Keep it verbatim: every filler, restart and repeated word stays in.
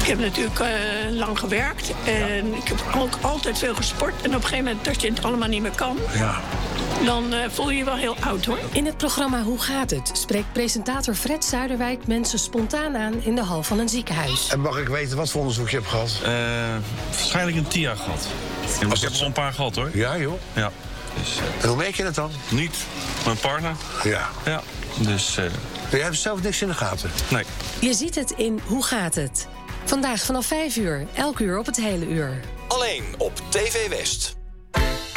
heb natuurlijk uh, lang gewerkt. En ik heb ook altijd veel gesport. En op een gegeven moment, dat je het allemaal niet meer kan... Ja. dan uh, voel je je wel heel oud, hoor. In het programma Hoe gaat het? Spreekt presentator Fred Zuiderwijk mensen spontaan aan in de hal van een ziekenhuis. En mag ik weten wat voor onderzoek je hebt gehad? Uh, waarschijnlijk een T I A gehad. Ik heb er al een paar gehad, hoor. Ja, joh. Ja. Dus, uh, en hoe merk je dat dan? Niet. Mijn partner. Ja. Ja. Dus... Uh, je hebt zelf niks in de gaten? Nee. Je ziet het in Hoe gaat het? Vandaag vanaf vijf uur, elk uur op het hele uur. Alleen op T V West.